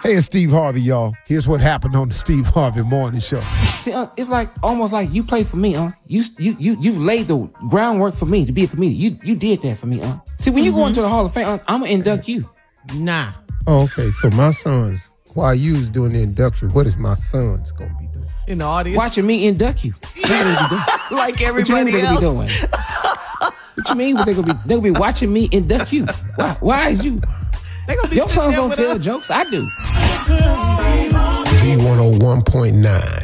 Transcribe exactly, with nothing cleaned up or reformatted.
Hey, it's Steve Harvey, y'all. Here's what happened on the Steve Harvey Morning Show. See, uh, it's like almost like you play for me, uh. You you you you've laid the groundwork for me to be a comedian. You you did that for me, uh. See, when you mm-hmm. go into the Hall of Fame, uh, I'm gonna induct you. Nah. Oh, okay. So my sons, while you was doing the induction, what is my sons gonna be doing? In the audience, watching me induct you. Like everybody what you mean else. They gonna be doing? What you mean? What they gonna be? They gonna be watching me induct you. Why? Why is you? They gonna be Your sons don't tell us. jokes. I do. V one oh one point nine.